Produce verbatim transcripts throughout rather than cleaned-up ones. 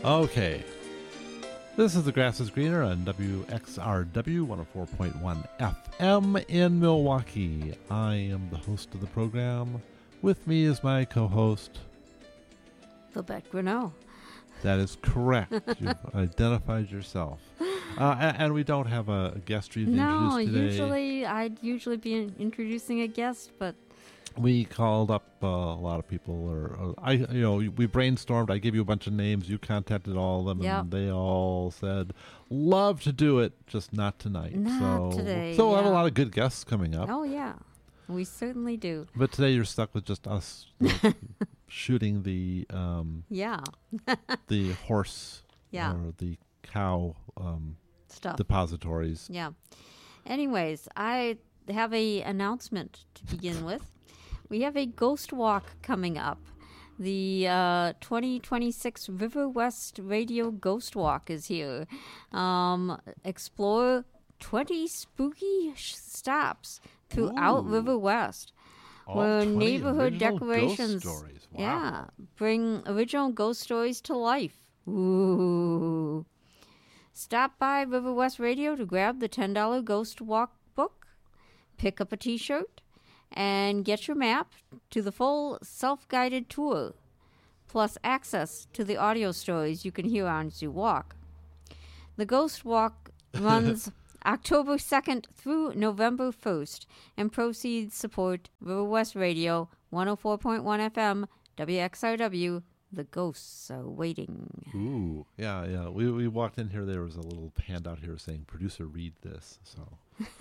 Okay. This is The Grass is Greener on W X R W one oh four point one F M in Milwaukee. I am the host of the program. With me is my co-host, Babette Grinnell. That is correct. You've identified yourself. Uh, and, and we don't have a, a guest to No, introduce today. usually I'd usually be in- introducing a guest, but We called up uh, a lot of people, or, or I, you know, we brainstormed. I gave you a bunch of names. You contacted all of them, Yep. and they all said, "Love to do it, just not tonight." Not so, today, So we'll have a yeah. lot of good guests coming up. oh yeah, we certainly do. But today you're stuck with just us like, shooting the um, Yeah, the horse Yeah. or the cow um, stuff. depositories. Yeah. Anyways, I have a announcement to begin with. We have a ghost walk coming up. The uh, twenty twenty-six River West Radio Ghost Walk is here. Um, explore twenty spooky sh- stops throughout Ooh. River West. All where twenty neighborhood original decorations, ghost stories. Wow. yeah, bring original ghost stories to life. Ooh. Stop by River West Radio to grab the ten dollar Ghost Walk book, pick up a t-shirt, and get your map to the full self-guided tour, plus access to the audio stories you can hear on as you walk. The Ghost Walk runs October second through November first, and proceeds support River West Radio, one oh four point one F M, W X R W. The ghosts are waiting. Ooh, yeah, yeah. We we walked in here. There was a little handout here saying "Producer, read this." So,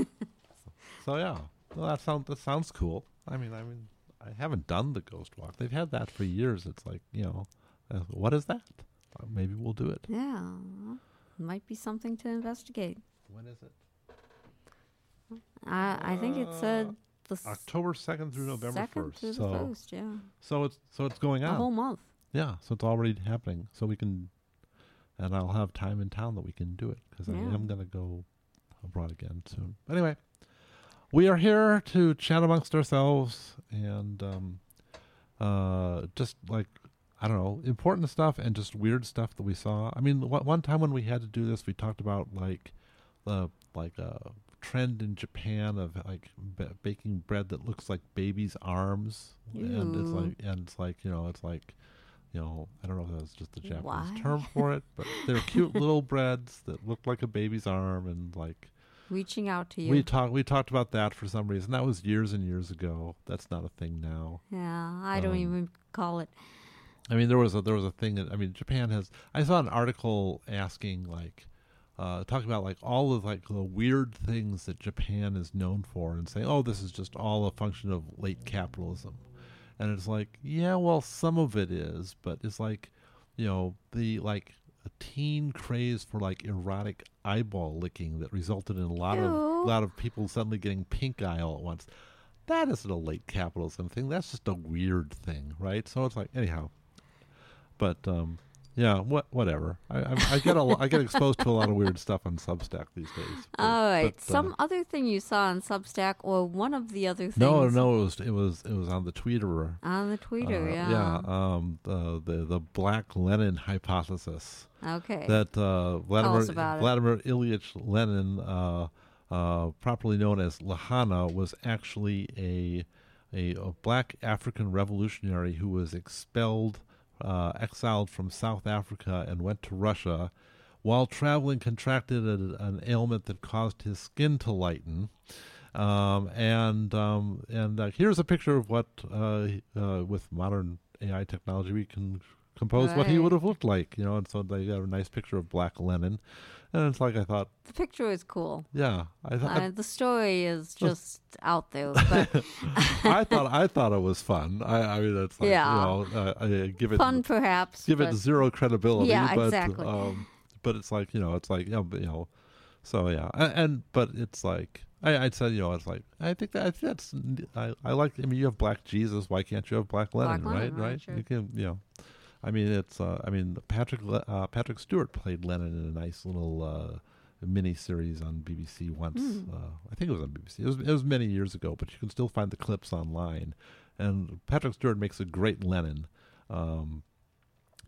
so yeah. Well, that sounds that sounds cool. I mean, I mean, I haven't done the ghost walk. They've had that for years. It's like, you know, uh, what is that? Uh, maybe we'll do it. Yeah, might be something to investigate. When is it? I I think it said the s- October second through November second first. through So, the first. Yeah, so it's so it's going a on. whole month. Yeah, so it's already happening. So we can, and I'll have time in town that we can do it because I Yeah. am going to go abroad again soon. Anyway, we are here to chat amongst ourselves and um, uh, just like, I don't know, important stuff and just weird stuff that we saw. I mean, one one time when we had to do this, we talked about like the like a trend in Japan of like b- baking bread that looks like babies' arms, and it's Ew. like and it's like you know it's like. You know, I don't know if that's just the Japanese Why? term for it, but they're cute little breads that look like a baby's arm, and like Reaching out to you. we talked we talked about that for some reason. That was years and years ago. That's not a thing now. yeah, I don't Um, even call it. I mean, there was a there was a thing that I mean, Japan has. I saw an article asking like, uh, talking about like all of like the weird things that Japan is known for, and saying, oh, this is just all a function of late capitalism. And it's like, yeah, well, some of it is, but it's like, you know, the like a teen craze for like erotic eyeball licking that resulted in a lot of Ew. a lot of people suddenly getting pink eye all at once. That isn't a late capitalism thing. That's just a weird thing, right? So it's like, anyhow. But um, yeah, what whatever. I I, I get a, I get exposed to a lot of weird stuff on Substack these days. But- All right. but, uh, Some other thing you saw on Substack, or one of the other things. no, no, it was it was it was on the Tweeter. On the Twitter, Uh, yeah. yeah. Um, the, the the Black Lenin hypothesis Okay. that uh, Vladimir us about it. Vladimir Ilyich Lenin, uh, uh, properly known as Lahana, was actually a, a a black African revolutionary who was expelled, uh, exiled from South Africa and went to Russia. While traveling, contracted a, an ailment that caused his skin to lighten. Um, and um, and uh, here's a picture of what, uh, uh, with modern A I technology, we can compose what he Right. would have looked like. You know, and so they got a nice picture of Black Lenin, and it's like I thought, the picture is cool. yeah, I thought. Uh, the story is just out there, but I thought I thought it was fun. I, I mean, it's like Yeah. you know, uh, I give it fun perhaps. give it but zero credibility. Yeah, but, exactly. Um, but it's like you know, it's like you know, but, you know so yeah, and, and but it's like I, I'd say you know, it's like I think that I think that's I, I like. I mean, you have Black Jesus. Why can't you have Black Lenin? Black Lenin, right, right, sure. You can, you know. I mean, it's. Uh, I mean, Patrick Le- uh, Patrick Stewart played Lenin in a nice little uh, mini series on B B C once. Mm. Uh, I think it was on B B C. It was, it was many years ago, but you can still find the clips online. And Patrick Stewart makes a great Lenin. Um,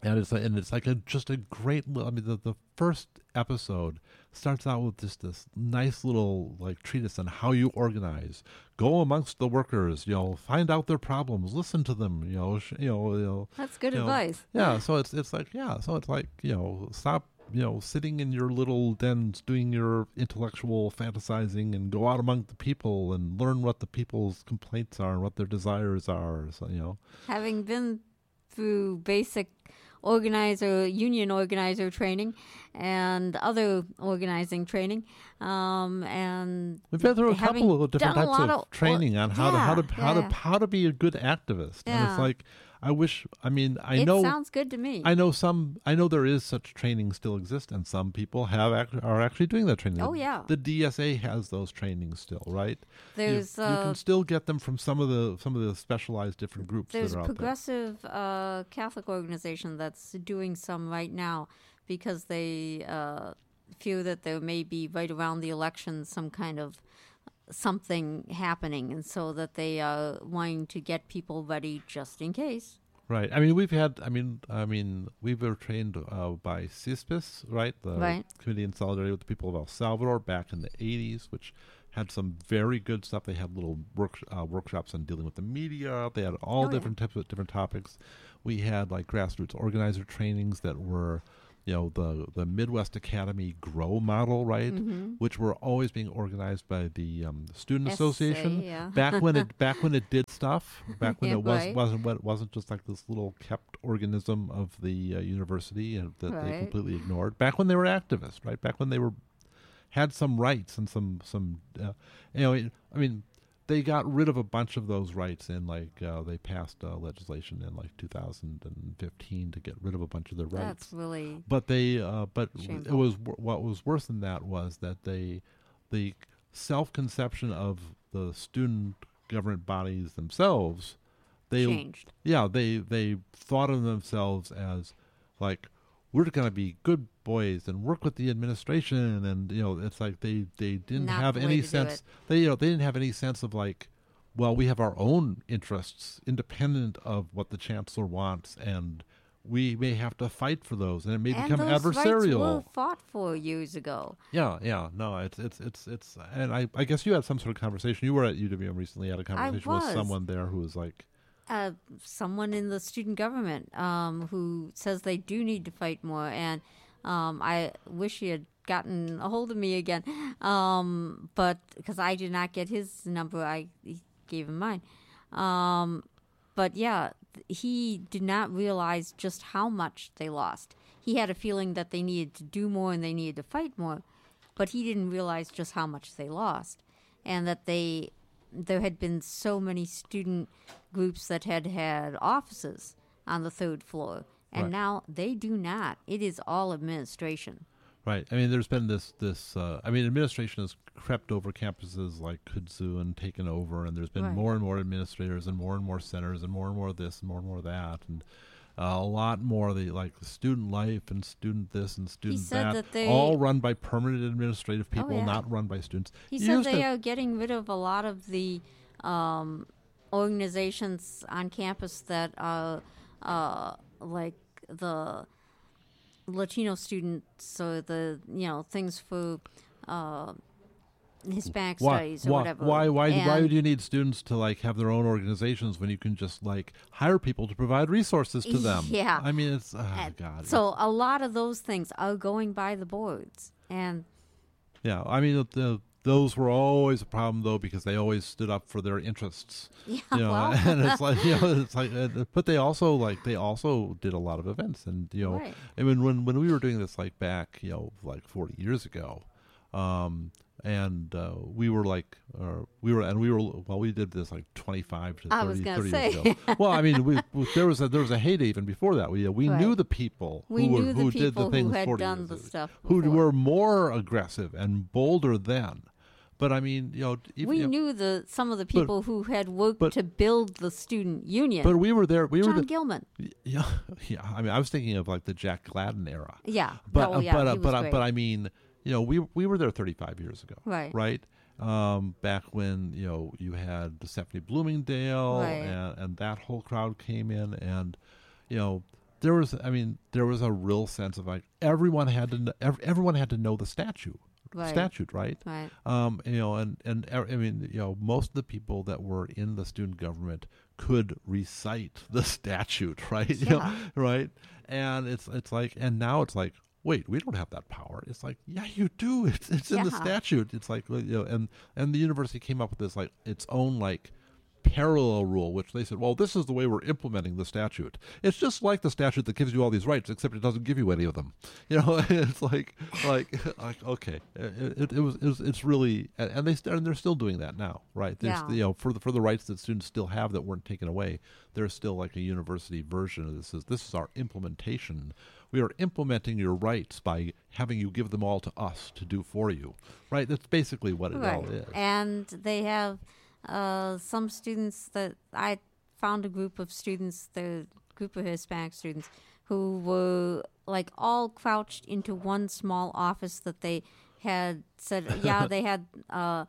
And it's like, and it's like a just a great. li- I mean, the the first episode starts out with just this nice little like treatise on how you organize. Go amongst the workers, you know, find out their problems, listen to them, you know, sh- you know, you know. That's good you know, advice. Yeah, so it's it's like yeah, so it's like you know, stop you know sitting in your little dens doing your intellectual fantasizing and go out among the people and learn what the people's complaints are and what their desires are. So you know, Having been through basic organizer, union organizer training and other organizing training, um, and we've been through a having couple of different done a types lot of, of- training on how to how to Yeah, how yeah. to how to be a good activist. And Yeah. it's like I wish. I mean, I it know. sounds good to me. I know some. I know there is such training still exist, and some people have act, are actually doing that training. Oh, yeah. the D S A has those trainings still, right? You- There's you, uh, can still get them from some of the some of the specialized different groups There's that a are out there. progressive uh, Catholic organization that's doing some right now because they uh, feel that there may be right around the election some kind of something happening, and so that they are wanting to get people ready just in case. Right. I mean, we've had. I mean, I mean, we were trained uh, by CISPIS, right? The Right. Committee in Solidarity with the People of El Salvador back in the eighties, which had some very good stuff. They had little work, uh, workshops on dealing with the media. They had all Oh, yeah. different types of different topics. We had like grassroots organizer trainings that were, you know, the the Midwest Academy Grow model, right? Mhm. Which were always being organized by the um, Student S A, Association. yeah. Back when it back when it did stuff. Back when Yeah, it was right. wasn't what it wasn't just like this little kept organism of the uh, university and that they Right. completely ignored. Back when they were activists, right? Back when they were had some rights and some some uh, you know it, I mean they got rid of a bunch of those rights in like uh, they passed uh, legislation in like two thousand fifteen to get rid of a bunch of their rights. That's really But they, uh, but it Shameful. was what was worse than that was that they, the self-conception of the student government bodies themselves, they, changed. yeah, they they thought of themselves as like we're going to be good boys and work with the administration, and you know it's like they they didn't Not have the way any to do sense. it. They you know they didn't have any sense of like, well, we have our own interests independent of what the chancellor wants, and we may have to fight for those, and it may And become those adversarial. rights were fought for years ago. Yeah, yeah, no, it's it's it's it's, and I I guess you had some sort of conversation. You were at U W M recently, had a conversation with was. someone there who was like, Uh, someone in the student government um, who says they do need to fight more, and um, I wish he had gotten a hold of me again, um, but because I did not get his number, I gave him mine. Um, but yeah, th- he did not realize just how much they lost. He had a feeling that they needed to do more and they needed to fight more, but he didn't realize just how much they lost, and that they there had been so many student groups that had had offices on the third floor, and Right. now they do not. It is all administration. right. I mean, there's been this this. Uh, I mean, administration has crept over campuses like Kudzu and taken over, and there's been Right. more and more administrators and more and more centers and more and more of this and more and more of that, and uh, a lot more of the like student life and student this and student said that, that they- all run by permanent administrative Oh, people, yeah. not run by students. He You said used they to- are getting rid of a lot of the um, organizations on campus that are uh, like the Latino students or the you know things for uh, Hispanic why, studies or why, whatever. Why? Why? Why And- do you need students to like have their own organizations when you can just like hire people to provide resources to them? Yeah. I mean, it's oh, and God. So a lot of those things are going by the boards, and Yeah, I mean, the, those were always a problem though because they always stood up for their interests. yeah, You know, well, and it's like you know, it's like, uh, but they also like they also did a lot of events, and you know, Right. I mean, when when we were doing this like back, you know, like forty years ago, um, and uh, we were like, uh, we were, and we were, well, we did this like twenty-five to I was thirty, gonna thirty say. years ago. Well, I mean, we, we, there was a, there was a heyday even before that. We we Right. knew the people we who were, knew the who did people the things who had forty done years the ago, stuff. who before. were more aggressive and bolder then. But I mean, you know, even, We you know, knew the some of the people who had worked but- to build the student union. but we were there. We John were the, Gilman. yeah, yeah. I mean, I was thinking of like the Jack Gladden era. Yeah. But oh, uh, yeah, but he uh, was but uh, great. but I mean, you know, we we were there thirty-five years ago, Right. Right, um, back when you know you had Stephanie Bloomingdale Right. and, and that whole crowd came in, and you know there was, I mean, there was a real sense of like everyone had to, kn- ev- everyone had to know the statute, Right. statute, right? Right. Um, you know, and and uh, I mean, you know, most of the people that were in the student government could recite the statute, right? You know, Yeah. right? And it's it's like, and now it's like, wait, we don't have that power. It's like, yeah, you do. It's it's in the Yeah. statute. It's like, you know, and and the university came up with this like its own like parallel rule, which they said, well, this is the way we're implementing the statute. It's just like the statute that gives you all these rights, except it doesn't give you any of them. You know, it's like, like, like, okay, it, it, it was, it was, it's really, and and they st- and they're still doing that now, right? There's, Yeah. you know, for the for the rights that students still have that weren't taken away, there's still like a university version of this. Is this is our implementation? We are implementing your rights by having you give them all to us to do for you, right? That's basically what it all Right. is. And they have uh, some students that I found a group of students, the group of Hispanic students, who were like all crouched into one small office that they had said, yeah, they had uh,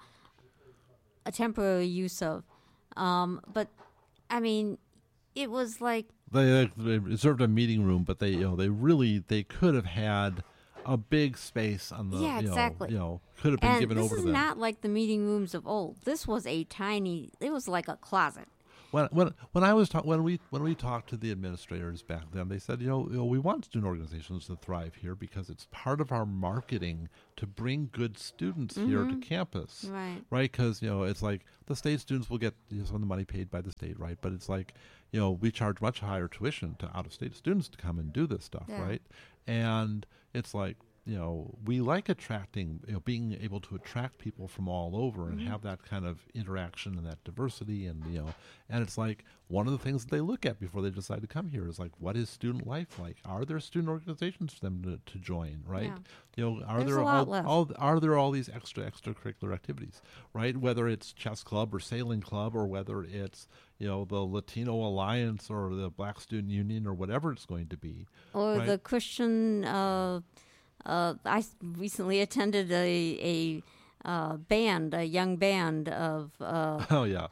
a temporary use of. Um, but I mean, it was like, They, they reserved a meeting room, but they, you know, they really they could have had a big space on the, Yeah, you know, exactly. you know, could have been and given this over is to them. not like the meeting rooms of old. This was a tiny, it was like a closet. When when when I was ta- when we when we talked to the administrators back then, they said, you know, you know, we want student organizations to thrive here because it's part of our marketing to bring good students here to campus, Right. right? Because you know, it's like the state students will get you know, some of the money paid by the state, right? But it's like, you know, we charge much higher tuition to out-of-state students to come and do this stuff, Yeah. right? And it's like, you know, we like attracting, you know, being able to attract people from all over and have that kind of interaction and that diversity, and you know, and it's like one of the things that they look at before they decide to come here is like, what is student life like? Are there student organizations for them to, to join, right? Yeah. You know, are There's there a lot all, less. all are there all these extra extracurricular activities, right? Whether it's chess club or sailing club, or whether it's, you know, the Latino Alliance or the Black Student Union or whatever it's going to be. Or Right. the Christian, uh, uh, I s- recently attended a, a uh, band, a young band of, uh, Oh yeah,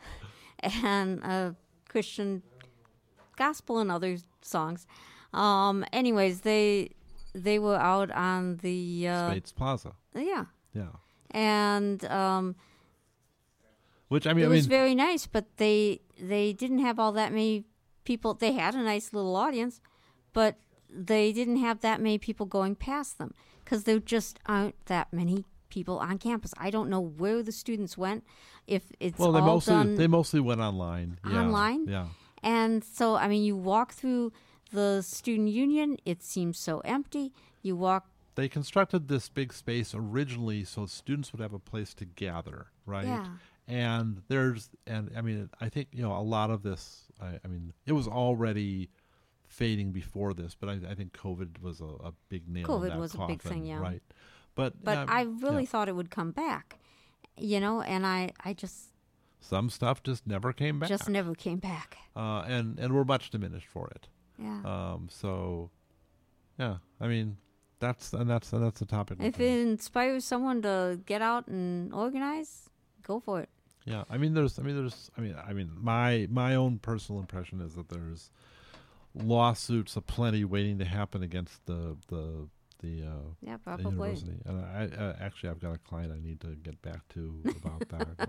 and uh, Christian gospel and other songs. Um, anyways, they they were out on the, uh, Spates Plaza. yeah. Yeah. And um, Which I mean, it I was mean, very nice, but they they didn't have all that many people. They had a nice little audience, but they didn't have that many people going past them because there just aren't that many people on campus. I don't know where the students went. If it's well, they all mostly done they mostly went online. Yeah. online? Yeah. And so, I mean, you walk through the student union, it seems so empty. You walk, They constructed this big space originally so students would have a place to gather, right? Yeah. And there's, and I mean, I think, you know, a lot of this, I, I mean, it was already fading before this, but I, I think COVID was a, a big nail in COVID that was a coffin, big thing, yeah. right? But, but um, I really yeah. thought it would come back, you know, and I, I just, some stuff just never came back. just never came back. uh, and, and we're much diminished for it. Yeah. Um, so, yeah, I mean, that's, and that's, and that's the topic. we If can- it inspires someone to get out and organize, go for it. Yeah, I mean, there's, I mean, there's, I mean, I mean, my my own personal impression is that there's lawsuits aplenty waiting to happen against the the the, uh, Yeah, the probably. university. And I, I actually, I've got a client I need to get back to about that.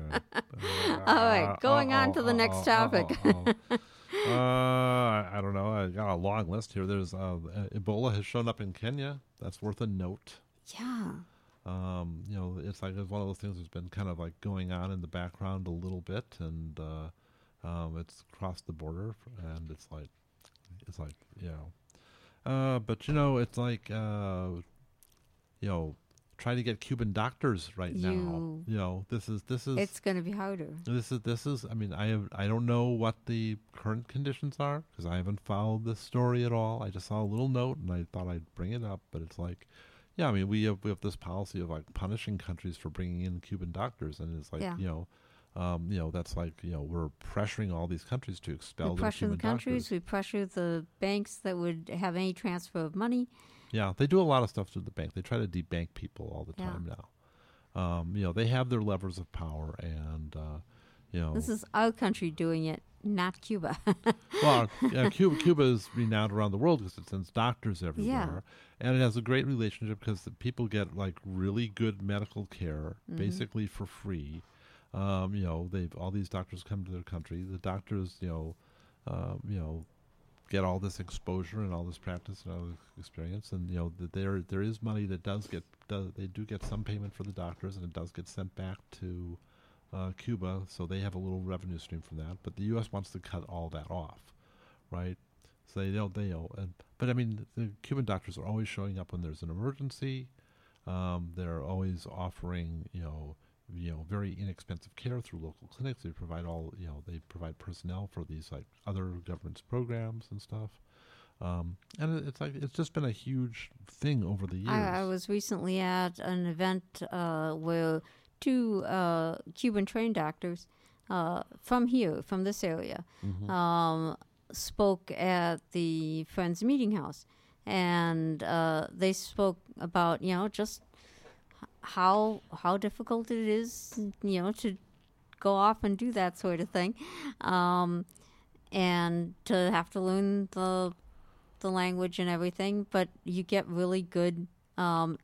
Uh, All right, going on to the uh, next uh, uh, topic. uh, uh, uh, I I don't know. I got a long list here. There's uh, Ebola has shown up in Kenya. That's worth a note. Yeah. Um, you know, it's like it's one of those things that's been kind of like going on in the background a little bit, and uh, um, it's crossed the border, and it's like, it's like, you know, uh, but you know, it's like, uh, you know, trying to get Cuban doctors right now. You- You know, this is this is It's going to be harder. this is this is. I mean, I have I don't know what the current conditions are because I haven't followed this story at all. I just saw a little note and I thought I'd bring it up, but it's like, yeah, I mean, we have we have this policy of like punishing countries for bringing in Cuban doctors, and it's like, Yeah. you know, um, you know, that's like, you know, we're pressuring all these countries to expel We their pressure Cuban the countries. doctors. We pressure the banks that would have any transfer of money. Yeah, they do a lot of stuff to the bank. They try to debank people all the Yeah. time now. Um, you know, they have their levers of power, and uh, you know, This is our country doing it not Cuba. Well, uh, Cuba, Cuba is renowned around the world because it sends doctors everywhere, and it has a great relationship because the people get like really good medical care, Mhm. basically for free. Um, you know, they've all these doctors come to their country. The doctors, you know, uh, you know, get all this exposure and all this practice and all this experience, and you know that there there is money that does get does, they do get some payment for the doctors, and it does get sent back to uh, Cuba, so they have a little revenue stream from that. But the U S wants to cut all that off, right? So they don't they know, and but I mean the Cuban doctors are always showing up when there's an emergency. Um, they're always offering you know you know very inexpensive care through local clinics. They provide all you know they provide personnel for these like other government's programs and stuff. Um, and it, it's like it's just been a huge thing over the years. I, I was recently at an event uh, where two uh, Cuban trained doctors uh, from here, from this area, Mhm. um, spoke at the Friends Meeting House, and uh, they spoke about you know just h- how how difficult it is, you know, to go off and do that sort of thing, um, and to have to learn the the language and everything. But you get really good, um,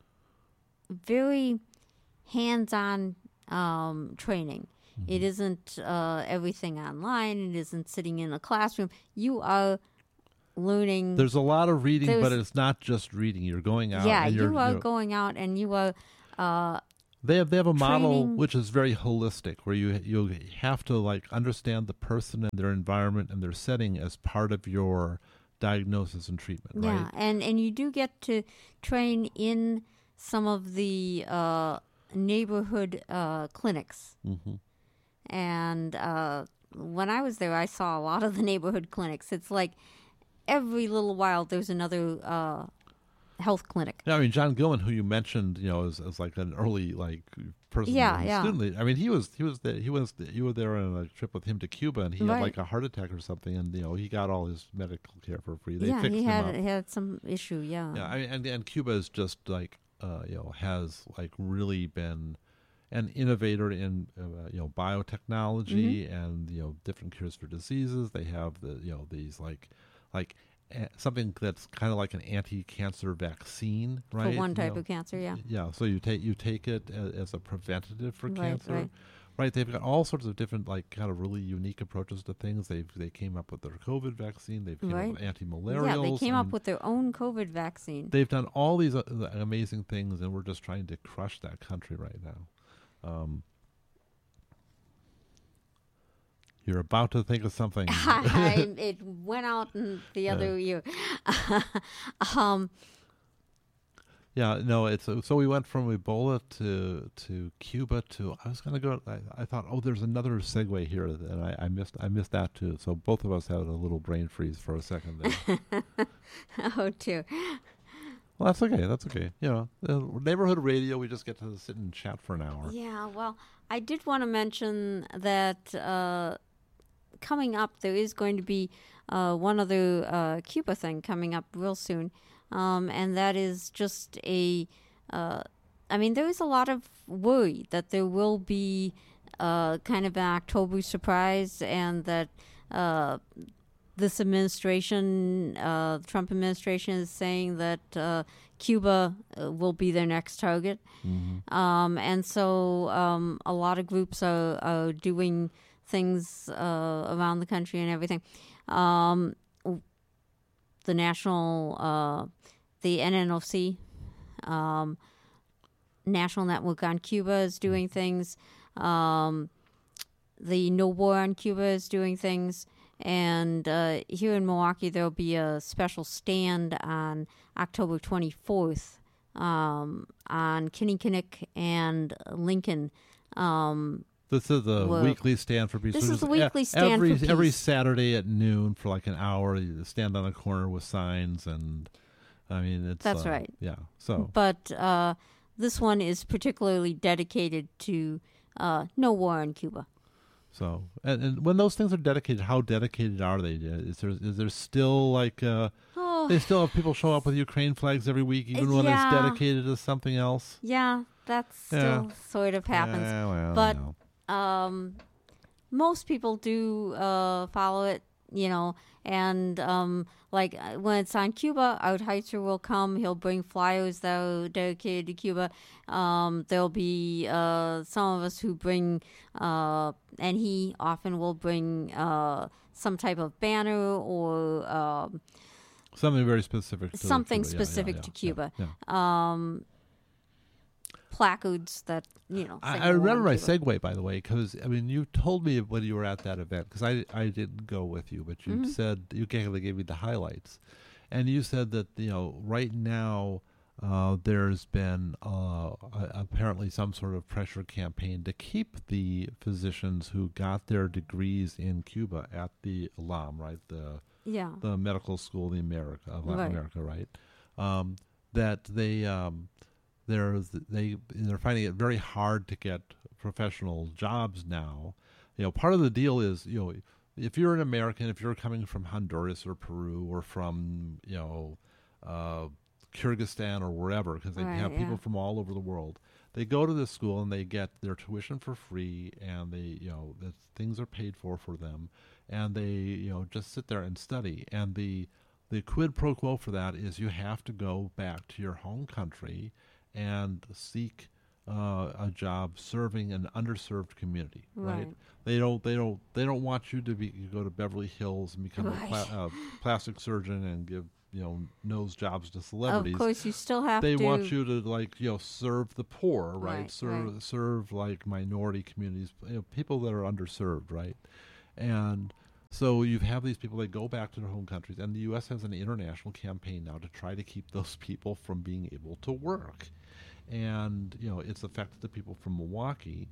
very hands-on um, training. It isn't uh, everything online. It isn't sitting in a classroom. You are learning. There's a lot of reading, but There's- it's not just reading. You're going out. yeah, and you're, you are you're- going out and you are. Uh, They have they have a model training- which is very holistic, where you you have to like understand the person and their environment and their setting as part of your diagnosis and treatment, yeah, right? and and you do get to train in some of the uh, neighborhood uh, clinics. Mm-hmm. And uh, when I was there, I saw a lot of the neighborhood clinics. It's like every little while there's another uh, health clinic. Yeah, I mean John Gilman, who you mentioned, you know, as, as like an early like person, Yeah, in yeah. student. I mean, he was he was there, he was you were there on a trip with him to Cuba, and he Right. had like a heart attack or something, and you know he got all his medical care for free. They yeah, fixed he him had up. he had some issue. Yeah, Yeah, I mean, and and Cuba is just like uh, you know has like really been an innovator in uh, you know biotechnology Mm-hmm. and you know different cures for diseases. They have the you know these like like a- something that's kind of like an anti-cancer vaccine, right? for one You type know? of cancer. Yeah, Yeah, so you take you take it as, as a preventative for Right, cancer. right. Right, they've got all sorts of different, like, kind of really unique approaches to things. They've they came up with their COVID vaccine. They've came Right. up with anti-malarials. yeah. They came I up mean, with their own COVID vaccine. They've done all these uh, amazing things, and we're just trying to crush that country right now. Um, you're about to think of something. I, it went out in the other year. um, Yeah, no, it's so we went from Ebola to to Cuba to I was gonna go. I, I thought, oh, there's another segue here, and I, I missed I missed that too. So both of us had a little brain freeze for a second there. oh, dear. Well, that's okay. That's okay. You know, uh, neighborhood radio. We just get to sit and chat for an hour. Yeah, well, I did want to mention that uh, coming up, there is going to be uh, one other uh, Cuba thing coming up real soon, um, and that is just a. Uh, I mean, there is a lot of worry that there will be uh, kind of an October surprise, and that uh, this administration, uh, the Trump administration, is saying that uh, Cuba uh, will be their next target. Mm-hmm. Um, and so um, a lot of groups are, are doing things uh, around the country and everything. Um, w- the national, uh, the N N O C, um, National Network on Cuba is doing things. Um, the No War on Cuba is doing things. And uh, here in Milwaukee, there'll be a special stand on October twenty-fourth um, on Kinnickinnick and Lincoln. Um, This is the Well, weekly stand for peace. this which is the e- weekly stand every, for Every peace. Saturday at noon for like an hour, you stand on a corner with signs, and I mean, it's That's uh, right. Yeah. So But uh, this one is particularly dedicated to uh, no war on Cuba. so and, and when those things are dedicated, how dedicated are they? Is there is there still like uh, Oh, they still have people show up with Ukraine flags every week, even when Yeah. it's dedicated to something else? yeah, that Yeah. still sort of happens. Eh, well, But- you know. Um, most people do uh, follow it, you know, and um, like uh, when it's on Cuba, Outheizer will come. He'll bring flyers that are dedicated to Cuba. Um, there'll be uh, some of us who bring, uh, and he often will bring uh, some type of banner or um, something very specific. To something Cuba. specific yeah, yeah, to yeah, Cuba. Yeah, yeah. Um, placards that, you know. I, say I remember my Cuba. segue, by the way, because I mean, you told me when you were at that event, because I, I didn't go with you, but you Mhm. said you gave, gave me the highlights, and you said that you know right now uh, there's been uh, a, apparently some sort of pressure campaign to keep the physicians who got their degrees in Cuba at the U L A M, right? The Yeah. the medical school of the America of Latin Right. America, right? Um, that they um, they're they they're finding it very hard to get professional jobs now. You know, part of the deal is you know if you're an American, if you're coming from Honduras or Peru or from you know uh, Kyrgyzstan or wherever, because they Right, have people yeah. from all over the world. They go to this school and they get their tuition for free, and they you know that things are paid for for them, and they you know just sit there and study. And the the quid pro quo for that is you have to go back to your home country and seek uh, a job serving an underserved community. Right? Right. They don't they don't they don't want you to be you go to Beverly Hills and become Right. a pla- uh, plastic surgeon and give you know nose jobs to celebrities. Of course, you still have They to. want you to like you know serve the poor, right? Right, serve right. serve like minority communities, you know, people that are underserved, right? And so you have these people that go back to their home countries, and the U S has an international campaign now to try to keep those people from being able to work. And you know it's affected the people from Milwaukee.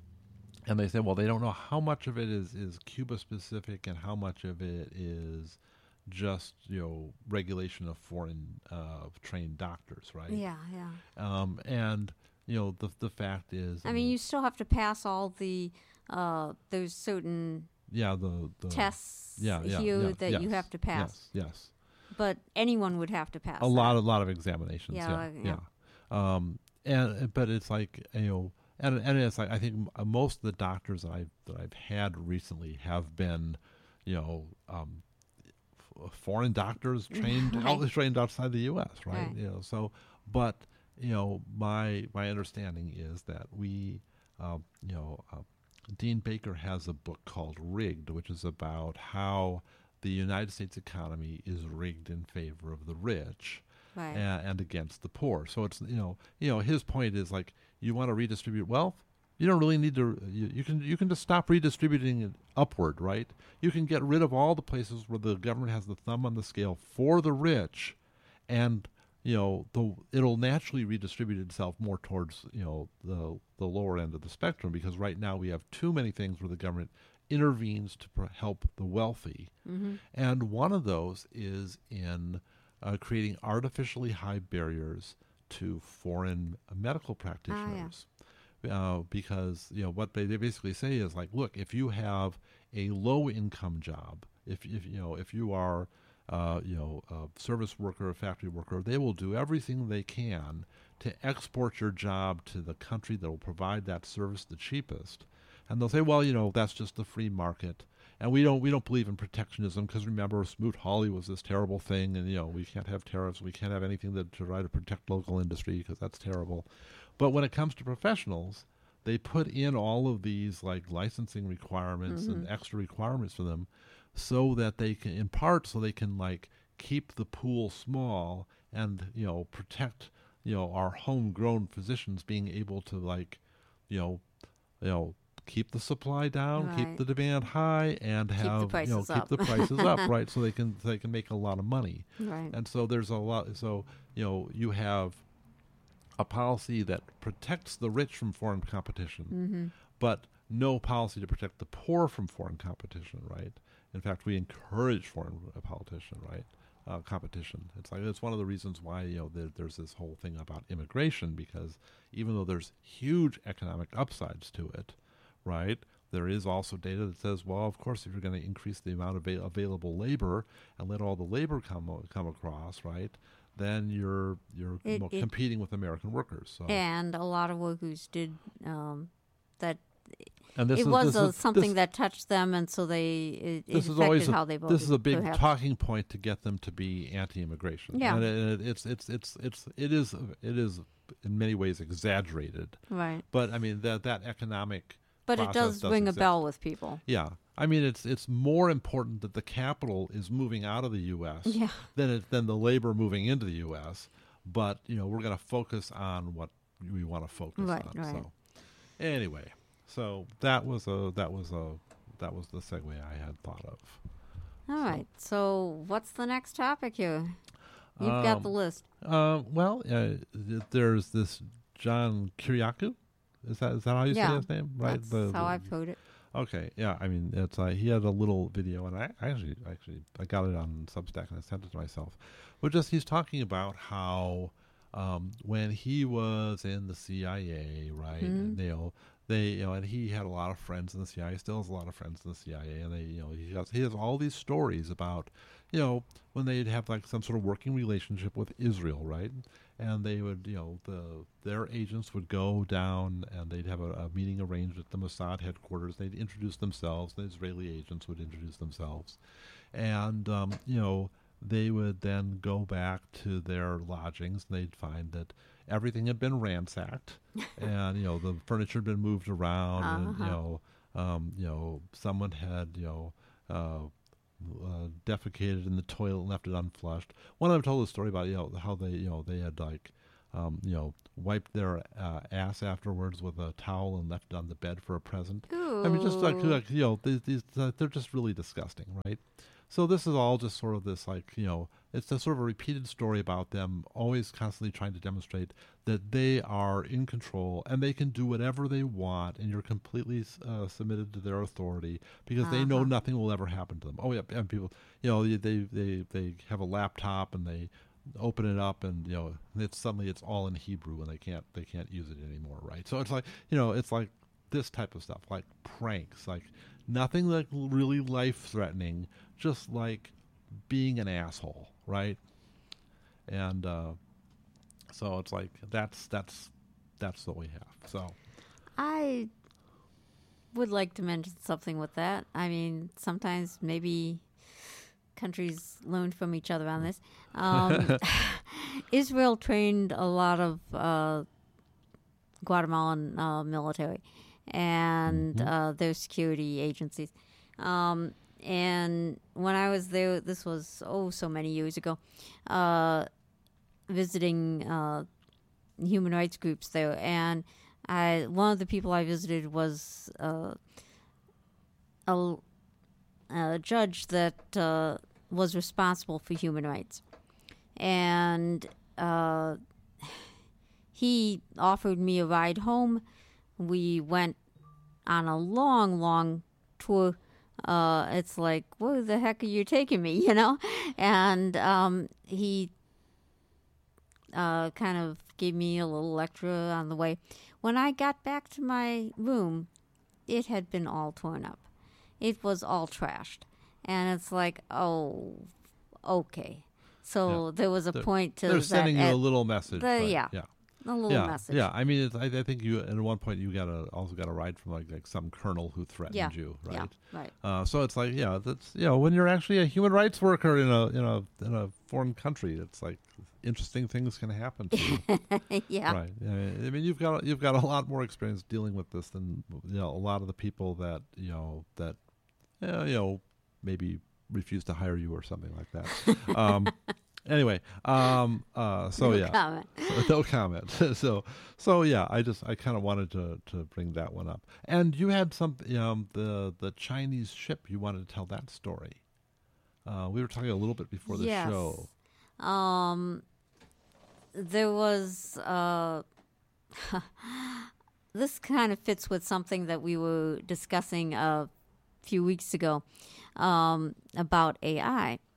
And they say, well, they don't know how much of it is, is Cuba specific and how much of it is just you know regulation of foreign uh, trained doctors, right? Yeah, yeah. Um, and you know the the fact is, I mean, you still have to pass all the. Uh, there's certain yeah the, the tests yeah, yeah, here yeah, that you yes, have to pass, Yes, yes. but anyone would have to pass. A that. lot, a lot of examinations. Yeah, Yeah, like, yeah. yeah. Um, and but it's like you know, and and it's like I think m- uh, most of the doctors that I've that I've had recently have been, you know, um, f- foreign doctors trained Right. out, trained outside the U S. Right? Right. You know, so but you know, my my understanding is that we, uh, you know, uh, Dean Baker has a book called Rigged, which is about how the United States economy is rigged in favor of the rich Right. and, and against the poor. So it's you know you know his point is like you want to redistribute wealth, you don't really need to. You, you can you can just stop redistributing it upward, right? You can get rid of all the places where the government has the thumb on the scale for the rich, and you know the it'll naturally redistribute itself more towards you know the the lower end of the spectrum because right now we have too many things where the government intervenes to pr- help the wealthy, Mm-hmm. and one of those is in uh, creating artificially high barriers to foreign uh, medical practitioners. Uh, because you know what they, they basically say is like, look, if you have a low income job, if if you know if you are uh, you know a service worker, a factory worker, they will do everything they can to export your job to the country that will provide that service the cheapest. And they'll say, well, you know, that's just the free market, and we don't we don't believe in protectionism because remember, Smoot-Hawley was this terrible thing, and you know we can't have tariffs, we can't have anything that to try to protect local industry because that's terrible. But when it comes to professionals, they put in all of these like licensing requirements and Mhm. extra requirements for them, so that they can, in part, so they can like keep the pool small and you know protect you know our homegrown physicians being able to like you know you know keep the supply down, keep Right. the demand high, and the have you know prices keep up. the prices up, right? So they can they can make a lot of money. Right. And so there's a lot. So you know you have a policy that protects the rich from foreign competition, Mm-hmm. but no policy to protect the poor from foreign competition, right? In fact, we encourage foreign uh, politician, right? Uh, competition. It's like it's one of the reasons why you know there, there's this whole thing about immigration because even though there's huge economic upsides to it, right? There is also data that says, well, of course, if you're going to increase the amount of avail- available labor and let all the labor come o- come across, right? Then you're you're It- mo- it- competing with American workers. So And a lot of workers did um, that. And this it is, was this a, is, something this, that touched them, and so they it, it this is affected always a, how they voted. this is a big perhaps. talking point to get them to be anti-immigration. Yeah. And it, it, it's it's it's it's it is it is in many ways exaggerated. Right. But I mean that that economic But it process does ring exist. a bell with people. Yeah. I mean, it's it's more important that the capital is moving out of the U S Yeah. than it, than the labor moving into the U S. But you know, we're going to focus on what we want to focus Right, on. right. So, anyway, so that was a that was a that was the segue I had thought of. All right. So what's the next topic here? You've got the Um, list. Uh, well, uh, th- there's this John Kiriakou. Is that is that how you Yeah, say his name? Right. That's The- how the- I've heard it. Okay, yeah. I mean, it's uh, he had a little video, and I, I actually, actually, I got it on Substack and I sent it to myself. But just he's talking about how um, when he was in the C I A, right? Mhm. And, you know, they, you know, and he had a lot of friends in the C I A. Still has a lot of friends in the C I A, and they, you know, he has he has all these stories about, you know, when they'd have like some sort of working relationship with Israel, right? And they would, you know, the their agents would go down and they'd have a, a meeting arranged at the Mossad headquarters. They'd introduce themselves. The Israeli agents would introduce themselves, and um, you know, they would then go back to their lodgings and they'd find that everything had been ransacked, and you know, the furniture had been moved around, and you Uh-huh. know, um, you know, someone had, you know. Uh, uh, defecated in the toilet and left it unflushed. One of them told a story about, you know, how they, you know, they had like, um, you know, wiped their uh, ass afterwards with a towel and left it on the bed for a present. I mean, just like, Ooh. like you know, these, these uh, they're just really disgusting, right? So this is all just sort of this, like, you know, it's a sort of a repeated story about them always constantly trying to demonstrate that they are in control and they can do whatever they want, and you're completely uh, submitted to their authority because they know Uh-huh. nothing will ever happen to them. Oh yeah, and people, you know, they they they, they have a laptop and they open it up and, you know, it's suddenly it's all in Hebrew and they can't they can't use it anymore, right? So it's like, you know, it's like this type of stuff, like pranks, like nothing like really life threatening, just like being an asshole, right? And uh, so it's like that's that's that's what we have. So I would like to mention something with that. I mean, sometimes maybe countries learn from each other on this. Um, Israel trained a lot of uh, Guatemalan uh, military and Mhm. uh, their security agencies. Um, and when I was there, this was, oh, so many years ago, uh, visiting uh, human rights groups there. And I, one of the people I visited was uh, a, a judge that uh, was responsible for human rights. And uh, he offered me a ride home. We went on a long, long tour. Uh, it's like, where the heck are you taking me, you know? And um, he uh, kind of gave me a little lecture on the way. When I got back to my room, it had been all torn up. It was all trashed. And it's like, oh, okay. So Yeah. there was a They're- point to they're that. sending you at- a little message. the- right? yeah. yeah. a little yeah, message. yeah. I mean, it's, I, I think you at one point you got a also got a ride from like like some colonel who threatened Yeah, you, right? Yeah, right. Uh, so it's like, yeah, that's, you know, when you're actually a human rights worker in a in a in a foreign country, it's like interesting things can happen to you, yeah. right? I mean, I mean, you've got you've got a lot more experience dealing with this than, you know, a lot of the people that you know that uh, you know maybe refuse to hire you or something like that. um, Anyway, um, uh, so No yeah, comment. no comment. so, so yeah, I just I kind of wanted to to bring that one up. And you had some um the the Chinese ship. You wanted to tell that story. Uh, we were talking a little bit before the Yes. show. Um, there was uh, this kind of fits with something that we were discussing a few weeks ago um, about A I.